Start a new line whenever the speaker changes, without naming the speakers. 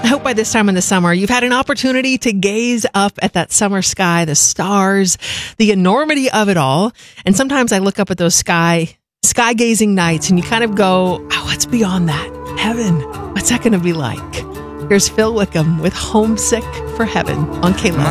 I hope by this time in the summer, you've had an opportunity to gaze up at that summer sky, the stars, the enormity of it all. And sometimes I look up at those sky gazing nights and you kind of go, oh, what's beyond that? Heaven. What's that going to be like? Here's Phil Wickham with Homesick for Heaven on K-Love.